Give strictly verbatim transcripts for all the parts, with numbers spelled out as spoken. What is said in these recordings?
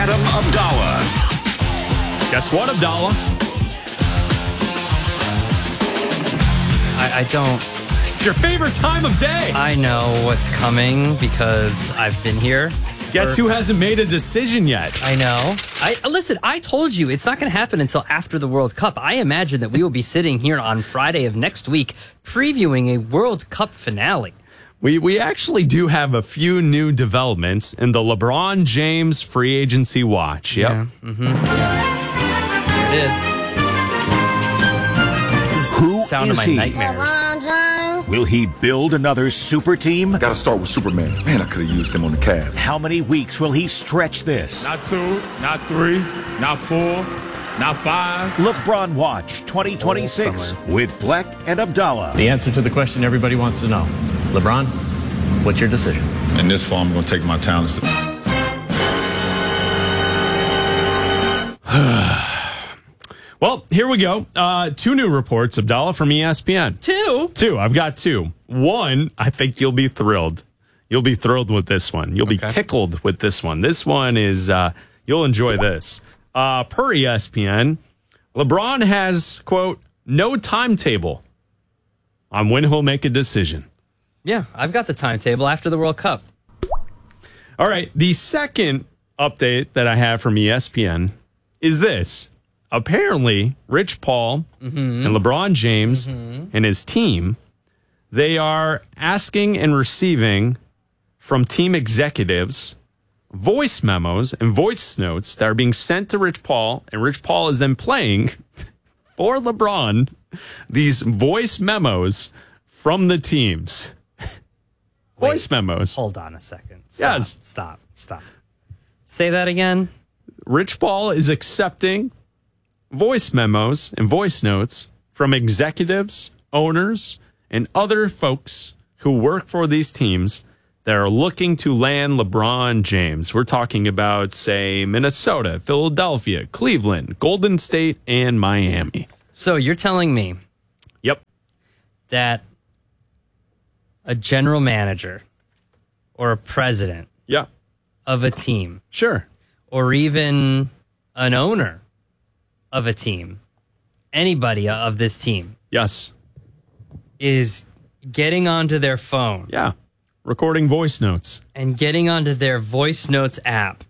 Adam Abdallah. Guess what, Abdallah? I, I don't. It's your favorite time of day. I know what's coming because I've been here. Guess for- who hasn't made a decision yet? I know. I listen, I told you it's not going to happen until after the World Cup. I imagine that we will be sitting here on Friday of next week previewing a World Cup finale. We we actually do have a few new developments in the LeBron James free agency watch. Yep. Yeah. Mm-hmm. Yeah. Here it is. This is Who the sound is of my he? nightmares. Will he build another super team? Got to start with Superman. Man, I could have used him on the Cavs. How many weeks will he stretch this? Not two, not three, not four, not five. LeBron Watch twenty twenty-six with Black and Abdallah. The answer to the question everybody wants to know. LeBron, what's your decision? In this fall, I'm going to take my talents. Well, here we go. Uh, two new reports, Abdallah, from E S P N. Two? Two. I've got two. One, I think you'll be thrilled. You'll be thrilled with this one. You'll be Okay. tickled with this one. This one is, uh, you'll enjoy this. Uh, per E S P N, LeBron has, quote, no timetable on when he'll make a decision. Yeah, I've got the timetable after the World Cup. All right. The second update that I have from E S P N is this. Apparently, Rich Paul Mm-hmm. and LeBron James and his team, they are asking and receiving from team executives voice memos and voice notes that are being sent to Rich Paul, and Rich Paul is then playing for LeBron these voice memos from the teams. Voice memos. Hold on a second. Stop, Yes. Stop. Stop. Say that again. Rich Paul is accepting voice memos and voice notes from executives, owners, and other folks who work for these teams that are looking to land LeBron James. We're talking about, say, Minnesota, Philadelphia, Cleveland, Golden State, and Miami. So you're telling me Yep. that a general manager or a president Yeah. of a team Sure. or even an owner of a team, anybody of this team, Yes. is getting onto their phone Yeah. Recording voice notes. and getting onto their voice notes app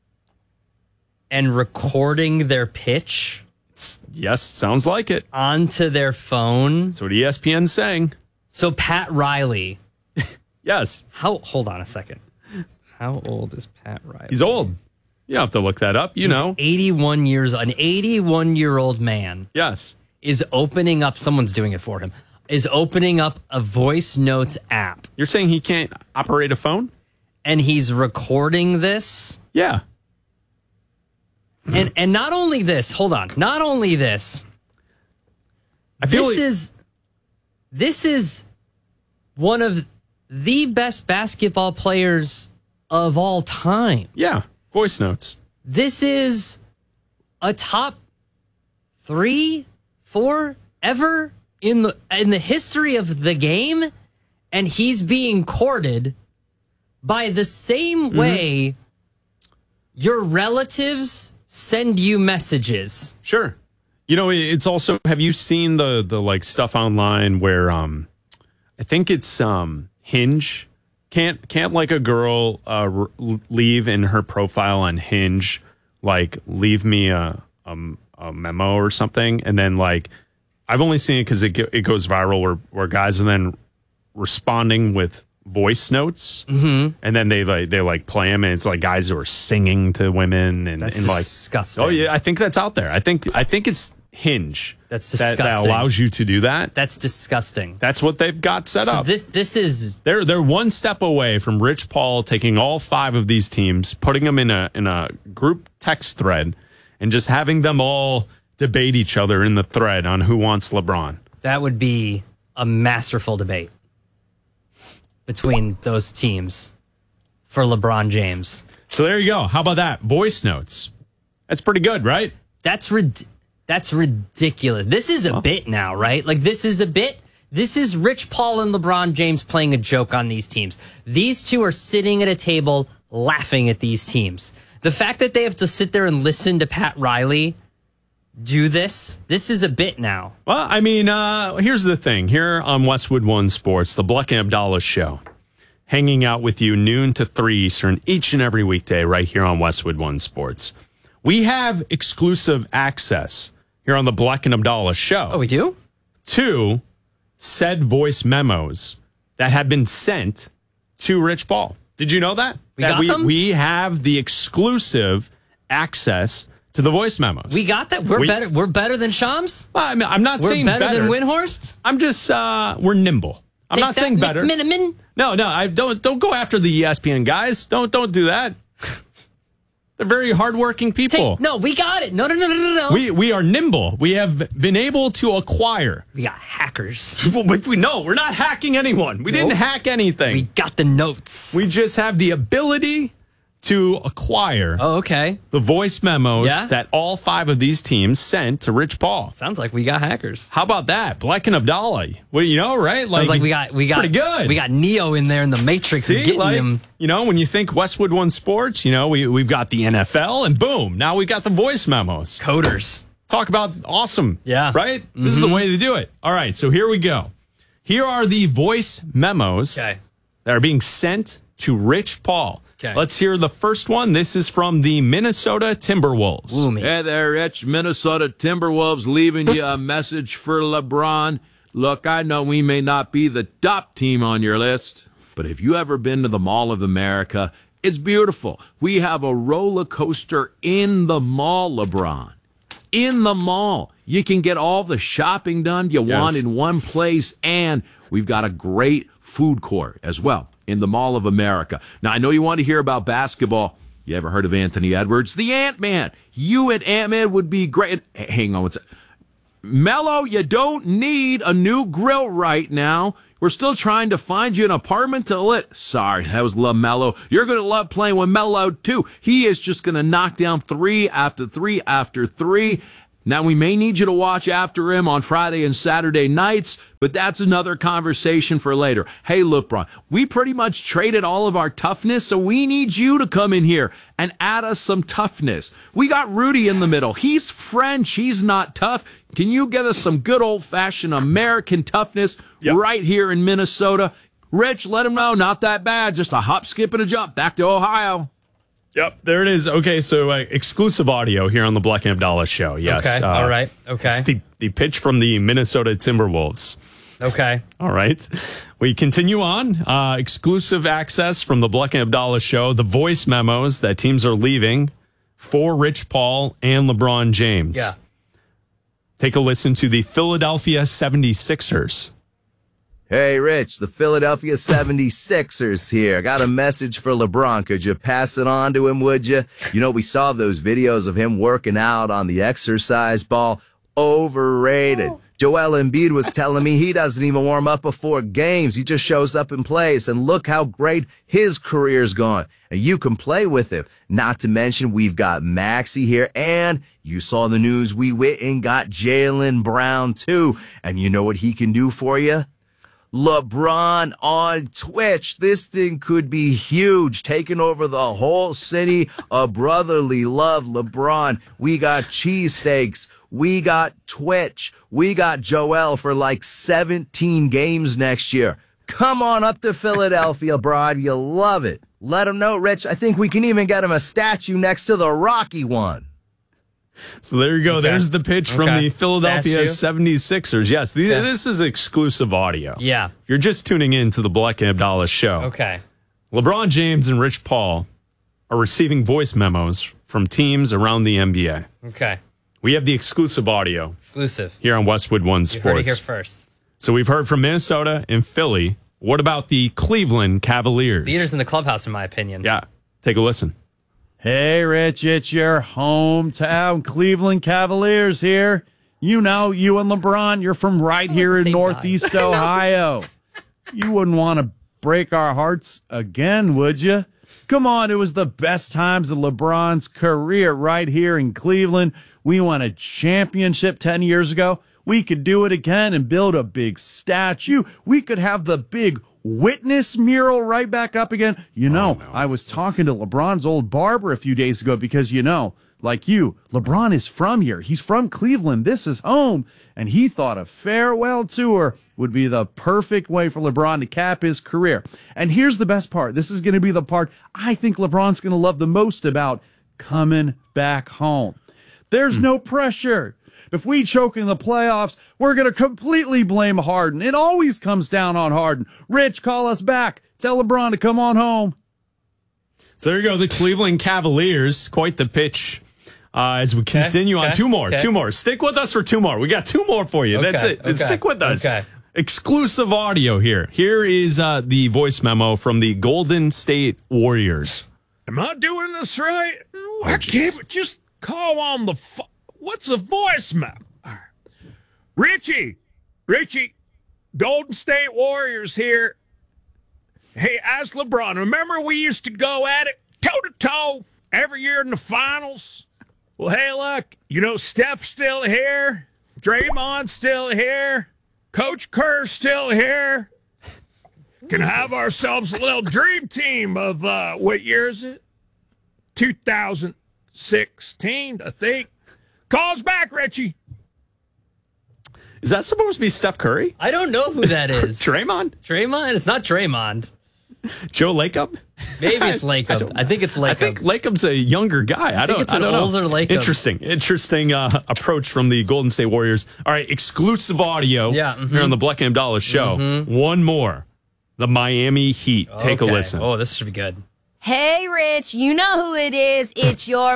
and recording their pitch It's- yes, sounds like it. onto their phone. That's what E S P N's saying. So Pat Riley, Yes. how, hold on a second. How old is Pat Riley? He's old. You don't have to look that up. You He's know. eighty-one years, an eighty-one year old man Yes. is opening up, someone's doing it for him, is opening up a voice notes app You're saying he can't operate a phone? and he's recording this. Yeah. And and not only this, hold on, not only this, I feel this like- is this is one of the best basketball players of all time. Yeah. Voice notes. This is a top three, four ever in the in the history of the game, and he's being courted by the same way your relatives send you messages. Sure. You know, it's also, have you seen the the like stuff online where um I think it's um Hinge can't can't like a girl uh r- leave in her profile on Hinge like leave me a a, a memo or something, and then like I've only seen it because it go- it goes viral where where guys are then responding with voice notes, mm-hmm. and then they like they like play them, and it's like guys who are singing to women, and, That's and like disgusting. oh yeah, I think that's out there. I think I think it's Hinge. That's that, that disgusting. allows you to do that. That's disgusting. That's what they've got set So up. this this is They're they're one step away from Rich Paul taking all five of these teams, putting them in a in a group text thread, and just having them all debate each other in the thread on who wants LeBron. that would be a masterful debate between those teams for LeBron James. So there you go. How about that? Voice notes. That's pretty good, right? That's rid- that's ridiculous. This is a bit now, right? Like this is a bit. This is Rich Paul and LeBron James playing a joke on these teams. These two are sitting at a table laughing at these teams. The fact that they have to sit there and listen to Pat Riley do this, this is a bit now. Well, I mean, uh, here's the thing. Here on Westwood One Sports, the Bleck and Abdallah Show, hanging out with you noon to three Eastern each and every weekday right here on Westwood One Sports. We have exclusive access here on the Bleck and Abdallah Show. Oh, we do? To said voice memos that have been sent to Rich Paul. Did you know that? We that got we, them? we have the exclusive access to the voice memos. We got that? We're We- better We're better than Shams? Well, I mean, I'm not We're saying better, better. than Windhorst? I'm just, uh, we're nimble. I'm Take not that, saying better. McMiniman? No, no, I don't don't go after the E S P N guys. Don't don't do that. They're very hardworking people. Take, no, we got it. No, no, no, no, no, no. We we are nimble. We have been able to acquire. We got hackers. Well, but we no, we're not hacking anyone. We didn't Nope. hack anything. We We, got the notes. just have the ability to acquire Oh, okay. the voice memos Yeah? that all five of these teams sent to Rich Paul. Sounds like we got hackers. How about that? Bleck and Abdallah. Well, you know, right? Sounds like we got we got pretty good. We got Neo in there in the Matrix See, getting like, them. you know, when you think Westwood One Sports, you know, we, we've got the N F L, and boom, now we got the voice memos. Coders. Talk about awesome. Yeah. Right? This is the way to do it. All right, so here we go. Here are the voice memos Okay. that are being sent to Rich Paul. Okay. Let's hear the first one. This is from the Minnesota Timberwolves. Ooh, me. Hey there, Rich. Minnesota Timberwolves leaving you a message for LeBron. Look, I know we may not be the top team on your list, but have you ever been to the Mall of America? It's beautiful. We have a roller coaster in the mall, LeBron. In the mall. You can get all the shopping done you Yes. want in one place, and we've got a great food court as well in the Mall of America. Now, I know you want to hear about basketball. You ever heard of Anthony Edwards? The Ant-Man. You and Ant-Man would be great. H- Hang on one second. Mello, you don't need a new grill right now. We're still trying to find you an apartment to live. Sorry, that was LaMelo. You're going to love playing with Mello, too. He is just going to knock down three after three after three. Now, we may need you to watch after him on Friday and Saturday nights, but that's another conversation for later. Hey, LeBron, we pretty much traded all of our toughness, so we need you to come in here and add us some toughness. We got Rudy in the middle. He's French. He's not tough. Can you get us some good old-fashioned American toughness Yep. right here in Minnesota? Rich, let him know. Not that bad. Just a hop, skip, and a jump back to Ohio. Yep, there it is. Okay, so uh, exclusive audio here on the Bleck and Abdallah Show. Yes. Okay, uh, all right, okay. It's the, the pitch from the Minnesota Timberwolves. Okay. All right. We continue on. Uh, exclusive access from the Bleck and Abdallah Show, the voice memos that teams are leaving for Rich Paul and LeBron James. Yeah. Take a listen to the Philadelphia seventy-sixers. Hey, Rich, the Philadelphia seventy-sixers here. Got a message for LeBron. Could you pass it on to him, would you? You know, we saw those videos of him working out on the exercise ball. Overrated. Oh. Joel Embiid was telling me he doesn't even warm up before games. He just shows up and plays. And look how great his career's gone. And you can play with him. Not to mention, we've got Maxey here. And you saw the news. We went and got Jaylen Brown, too. And you know what he can do for you? LeBron on Twitch. This thing could be huge, taking over the whole city. A brotherly love, LeBron. We got cheesesteaks. We got Twitch. We got Joel for like seventeen games next year. Come on up to Philadelphia, Broad. You'll love it. Let him know, Rich. I think we can even get him a statue next to the Rocky one. So there you go. Okay. There's the pitch from Okay. the Philadelphia Statue. seventy-sixers. Yes, the, Okay. this is exclusive audio. Yeah. If you're just tuning in to the Bleck and Abdallah Show. Okay. LeBron James and Rich Paul are receiving voice memos from teams around the N B A. Okay. We have the exclusive audio Exclusive. here on Westwood One You heard it here Sports. first. So we've heard from Minnesota and Philly. What about the Cleveland Cavaliers? Leaders in the clubhouse, in my opinion. Yeah, take a listen. Hey, Rich, it's your hometown Cleveland Cavaliers here. You know, you and LeBron, you're from right here in same Northeast Ohio. You wouldn't want to break our hearts again, would you? Come on, it was the best times of LeBron's career right here in Cleveland. We won a championship ten years ago. We could do it again and build a big statue. We could have the big witness mural right back up again. You know, oh, no. I was talking to LeBron's old barber a few days ago because, you know, like you, LeBron is from here. He's from Cleveland. This is home. And he thought a farewell tour would be the perfect way for LeBron to cap his career. And here's the best part. This is going to be the part I think LeBron's going to love the most about coming back home. There's no pressure. If we choke in the playoffs, we're going to completely blame Harden. It always comes down on Harden. Rich, call us back. Tell LeBron to come on home. So there you go. The Cleveland Cavaliers, quite the pitch. Uh, as we continue okay, on, okay, two more, okay. two more. Stick with us for two more. We got two more for you. Okay, That's it. Okay, Stick with us. Okay. Exclusive audio here. Here is uh, the voice memo from the Golden State Warriors. Am I doing this right? Oh, I can't just call on the... Fo- What's a voice memo? Right. Richie, Richie, Golden State Warriors here. Hey, as LeBron, remember we used to go at it toe-to-toe every year in the finals? Well, hey, look, you know, Steph's still here. Draymond's still here. Coach Kerr's still here. Can have ourselves a little dream team of, uh, what year is it? two thousand sixteen, I think. Calls back, Richie. Is that supposed to be Steph Curry? I don't know who that is. Draymond? Draymond? It's not Draymond. Joe Lacob? Maybe it's Lacob. I, I think it's Lacob. I think Lacob's a younger guy. I, I don't, think it's an I don't older know. Lacob. Interesting. Interesting uh, approach from the Golden State Warriors. All right, exclusive audio yeah, mm-hmm. here on the Black and Abdallah show. Mm-hmm. One more. The Miami Heat. Take okay. a listen. Oh, this should be good. Hey, Rich, you know who it is. It's your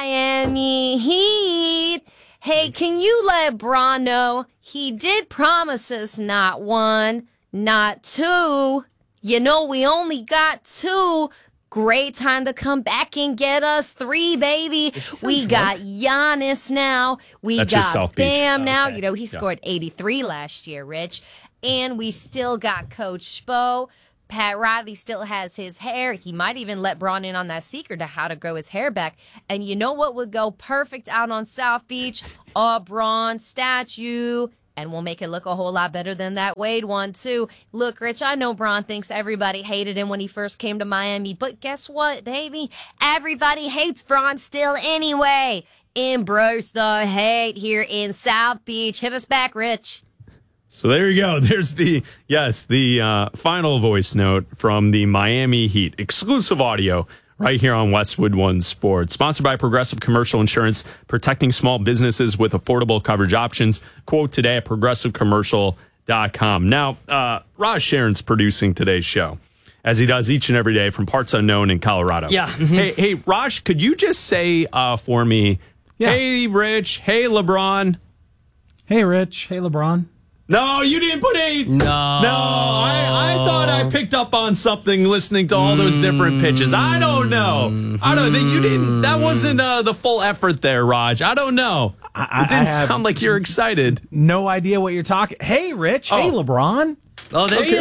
Miami Heat. Hey, can you let Bron know he did promise us not one, not two. You know, we only got two. Great time to come back and get us three, baby. We drunk? got Giannis now. We That's got Bam oh, now. okay. You know, he yeah. scored eighty-three last year, Rich. And we still got Coach Spo. Pat Riley still has his hair. He might even let Bron in on that secret to how to grow his hair back. And you know what would go perfect out on South Beach? A Bron statue. And we'll make it look a whole lot better than that Wade one, too. Look, Rich, I know Bron thinks everybody hated him when he first came to Miami. But guess what, baby? Everybody hates Bron still anyway. Embrace the hate here in South Beach. Hit us back, Rich. So there you go. There's the, yes, the uh, final voice note from the Miami Heat. Exclusive audio right here on Westwood One Sports. Sponsored by Progressive Commercial Insurance, protecting small businesses with affordable coverage options. Quote today at progressive commercial dot com. Now, uh, Raj Sharon's producing today's show, as he does each and every day from parts unknown in Colorado. Yeah. Mm-hmm. Hey, hey, Raj, could you just say uh, for me, yeah. Hey, Rich, hey, LeBron. Hey, Rich, hey, LeBron. No, you didn't put eight. No. No, I, I thought I picked up on something listening to all those different pitches. I don't know. I don't think you didn't. That wasn't uh, the full effort there, Raj. I don't know. I, it didn't I sound like you're excited. No idea what you're talking. Hey, Rich. Oh. Hey, LeBron. Oh, there okay.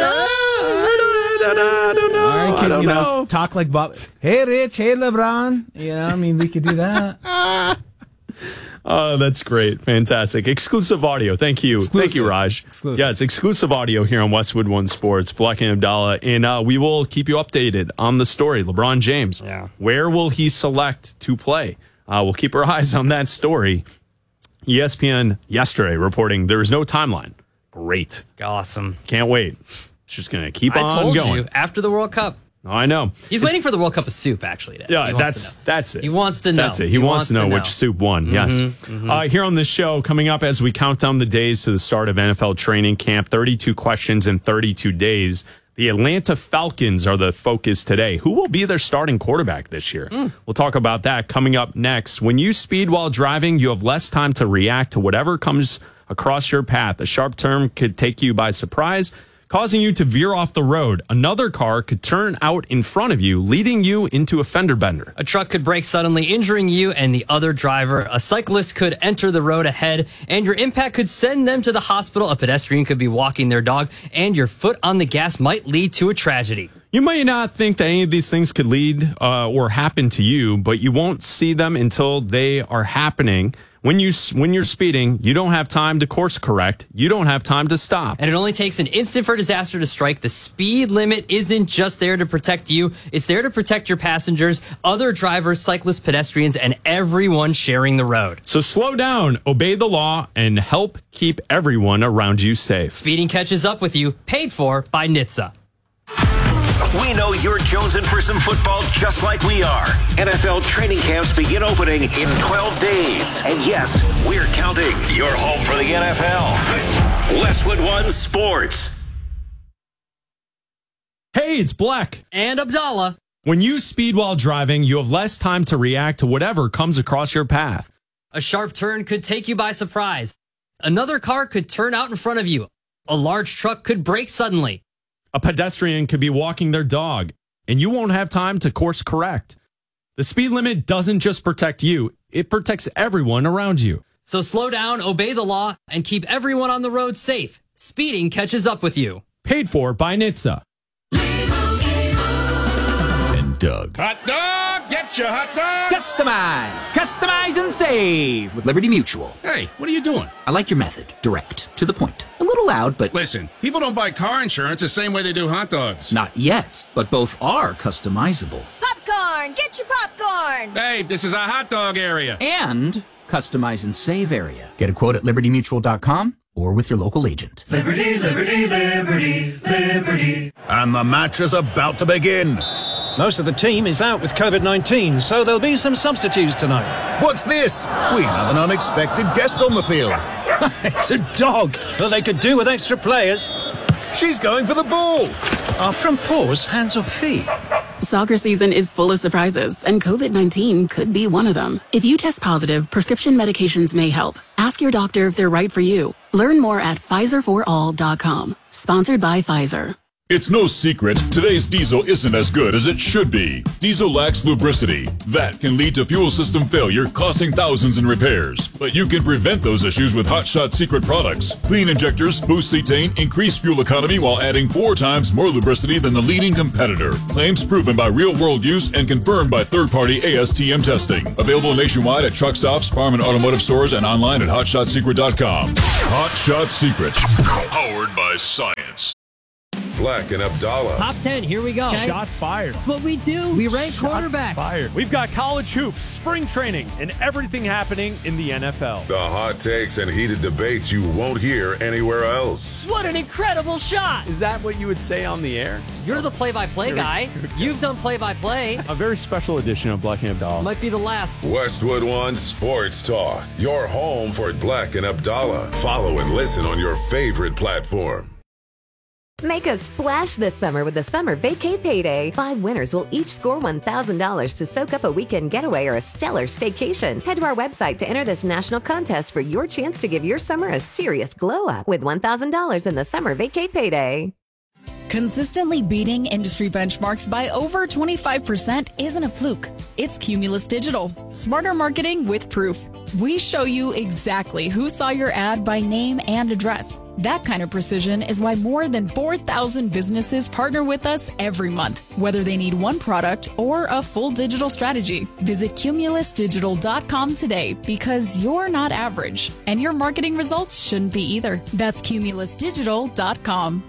you go. I don't, I don't know. All right, can, I don't you know, know. Talk like Bob. Hey, Rich. Hey, LeBron. Yeah, I mean, we could do that. Oh, that's great. Fantastic. Exclusive audio. Thank you. Exclusive. Thank you, Raj. Exclusive. Yes, exclusive audio here on Westwood One Sports, Black and Abdallah. And uh, we will keep you updated on the story. LeBron James. Yeah. Where will he select to play? Uh, we'll keep our eyes on that story. E S P N yesterday reporting there is no timeline. Great. Awesome. Can't wait. It's just going to keep I on told going. you, after the World Cup. Oh, I know. He's it's, waiting for the World Cup of soup, actually. Yeah, that's that's it. He wants to know. That's it. He, he wants, wants to know, to know which soup won. Mm-hmm, yes. Mm-hmm. Uh, here on this show, coming up as we count down the days to the start of N F L training camp, thirty-two questions in thirty-two days. The Atlanta Falcons are the focus today. Who will be their starting quarterback this year? Mm. We'll talk about that coming up next. When you speed while driving, you have less time to react to whatever comes across your path. A sharp turn could take you by surprise, causing you to veer off the road. Another car could turn out in front of you, leading you into a fender bender. A truck could brake suddenly, injuring you and the other driver. A cyclist could enter the road ahead, and your impact could send them to the hospital. A pedestrian could be walking their dog, and your foot on the gas might lead to a tragedy. You might not think that any of these things could lead uh, or happen to you, but you won't see them until they are happening. When you when you're speeding, you don't have time to course correct. You don't have time to stop. And it only takes an instant for disaster to strike. The speed limit isn't just there to protect you. It's there to protect your passengers, other drivers, cyclists, pedestrians, and everyone sharing the road. So slow down, obey the law, and help keep everyone around you safe. Speeding catches up with you, paid for by N H T S A. We know you're jonesing for some football just like we are. N F L training camps begin opening in twelve days. And yes, we're counting. You're home for the N F L. Westwood One Sports. Hey, it's Black. And Abdallah. When you speed while driving, you have less time to react to whatever comes across your path. A sharp turn could take you by surprise. Another car could turn out in front of you. A large truck could brake suddenly. A pedestrian could be walking their dog, and you won't have time to course correct. The speed limit doesn't just protect you, it protects everyone around you. So slow down, obey the law, and keep everyone on the road safe. Speeding catches up with you. Paid for by N H T S A. And Doug. Hot dog, get your hot dog. Customize, customize and save with Liberty Mutual. Hey, what are you doing? I like your method. Direct, to the point. A little loud, but... Listen, people don't buy car insurance the same way they do hot dogs. Not yet, but both are customizable. Popcorn, get your popcorn. Hey, this is a hot dog area. And customize and save area. Get a quote at liberty mutual dot com or with your local agent. Liberty, liberty, liberty, liberty. And the match is about to begin. Most of the team is out with COVID nineteen, so there'll be some substitutes tonight. What's this? We have an unexpected guest on the field. It's a dog. Well, they could do with extra players. She's going for the ball. Are front paws hands or feet? Soccer season is full of surprises, and COVID nineteen could be one of them. If you test positive, prescription medications may help. Ask your doctor if they're right for you. Learn more at Pfizer for all dot com. Sponsored by Pfizer. It's no secret, today's diesel isn't as good as it should be. Diesel lacks lubricity. That can lead to fuel system failure, costing thousands in repairs. But you can prevent those issues with Hot Shot Secret products. Clean injectors, boost cetane, increase fuel economy while adding four times more lubricity than the leading competitor. Claims proven by real-world use and confirmed by third-party A S T M testing. Available nationwide at truck stops, farm and automotive stores, and online at hot shot secret dot com. Hot Shot Secret. Powered by science. Black and Abdallah. Top ten, here we go. Okay. Shots fired. That's what we do. We rank Shots quarterbacks. Fired. We've got college hoops, spring training, and everything happening in the N F L. The hot takes and heated debates you won't hear anywhere else. What an incredible shot. Is that what you would say on the air? You're the play-by-play guy. You've done play-by-play. A very special edition of Black and Abdallah. Might be the last. Westwood One Sports Talk. Your home for Black and Abdallah. Follow and listen on your favorite platform. Make a splash this summer with the Summer Vacay Payday. Five winners will each score one thousand dollars to soak up a weekend getaway or a stellar staycation. Head to our website to enter this national contest for your chance to give your summer a serious glow up with one thousand dollars in the Summer Vacay Payday. Consistently beating industry benchmarks by over twenty-five percent isn't a fluke. It's Cumulus Digital. Smarter marketing with proof. We show you exactly who saw your ad by name and address. That kind of precision is why more than four thousand businesses partner with us every month, whether they need one product or a full digital strategy. Visit cumulus digital dot com today because you're not average, and your marketing results shouldn't be either. That's cumulus digital dot com.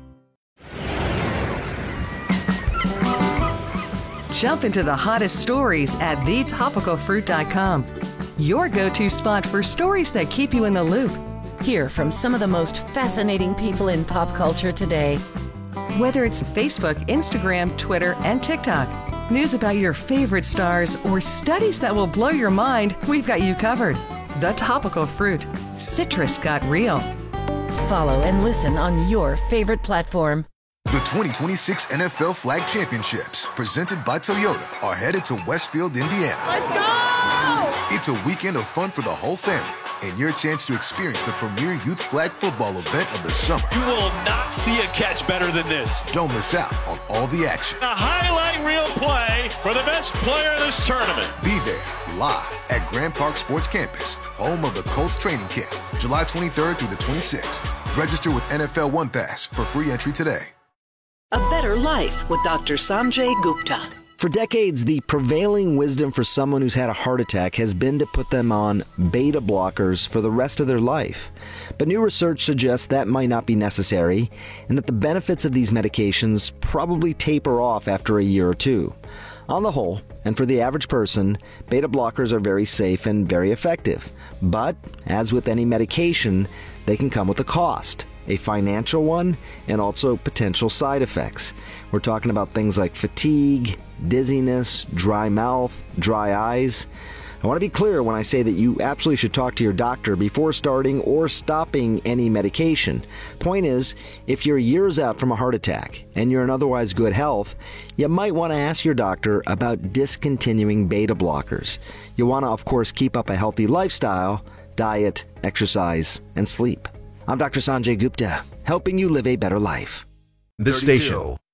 Jump into the hottest stories at the topical fruit dot com. Your go-to spot for stories that keep you in the loop. Hear from some of the most fascinating people in pop culture today. Whether it's Facebook, Instagram, Twitter, and TikTok, news about your favorite stars, or studies that will blow your mind, we've got you covered. The Topical Fruit. Citrus got real. Follow and listen on your favorite platform. The twenty twenty-six N F L Flag Championships, presented by Toyota, are headed to Westfield, Indiana. Let's go! It's a weekend of fun for the whole family, and your chance to experience the premier youth flag football event of the summer. You will not see a catch better than this. Don't miss out on all the action. A highlight reel play for the best player in this tournament. Be there, live at Grand Park Sports Campus, home of the Colts training camp, July twenty-third through the twenty-sixth. Register with N F L One Pass for free entry today. A better life with Doctor Sanjay Gupta. For decades, the prevailing wisdom for someone who's had a heart attack has been to put them on beta blockers for the rest of their life. But new research suggests that might not be necessary, and that the benefits of these medications probably taper off after a year or two. On the whole, and for the average person, beta blockers are very safe and very effective. But, as with any medication, they can come with a cost. A financial one, and also potential side effects. We're talking about things like fatigue, dizziness, dry mouth, dry eyes. I want to be clear when I say that you absolutely should talk to your doctor before starting or stopping any medication. Point is, if you're years out from a heart attack and you're in otherwise good health, you might want to ask your doctor about discontinuing beta blockers. You want to, of course, keep up a healthy lifestyle, diet, exercise, and sleep. I'm Doctor Sanjay Gupta, helping you live a better life. This station